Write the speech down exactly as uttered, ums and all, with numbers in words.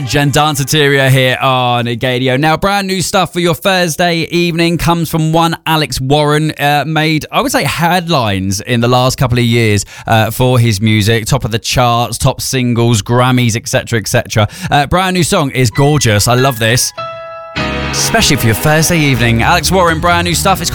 Gendanceteria here on Gadio. Now, brand new stuff for your Thursday evening comes from one Alex Warren. Uh, made, I would say, headlines in the last couple of years uh, for his music. Top of the charts, top singles, Grammys, et cetera, et cetera. Uh, brand new song is gorgeous. I love this. Especially for your Thursday evening. Alex Warren, brand new stuff. It's